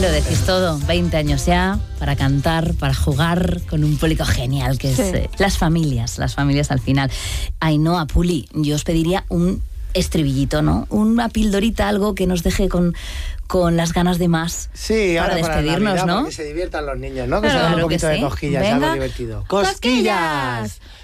lo decís todo, 20 años ya, para cantar, para jugar con un público genial, que es las familias al final. Ainhoa, Puli, yo os pediría un estribillito, ¿no? Una pildorita, algo que nos deje con las ganas de más. Sí, para ahora despedirnos, para Navidad, ¿no? para que se diviertan los niños, ¿no? Que se Claro hagan un que poquito sí. de cosquillas, Venga. algo divertido. ¡Cosquillas!